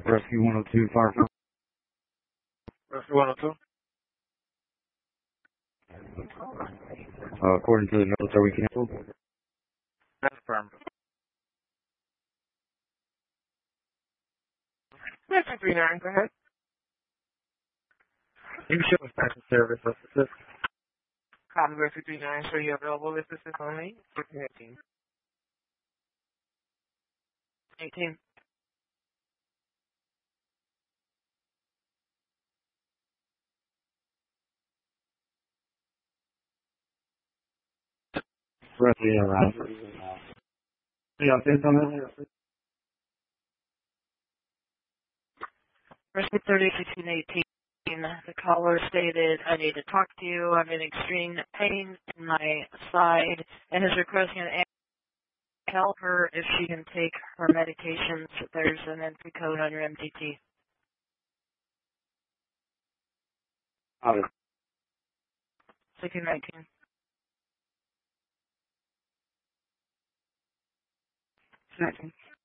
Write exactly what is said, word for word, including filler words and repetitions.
Rescue one oh two, Firefly. Rescue one oh two? Uh, according to the notes, are we canceled? That's affirmed. Rescue three nine, go ahead. You show inspection service, let's assist. Copy Rescue three nine, show you available with assistance only. fifteen eighteen. eighteen. Rescue, yeah, right. Yeah, say something? Rescue thirty sixteen eighteen. The caller stated, I need to talk to you. I'm in extreme pain in my side and is requesting an help her if she can take her medications. There's an entry code on your M T T. Okay. sixteen nineteen. nineteen.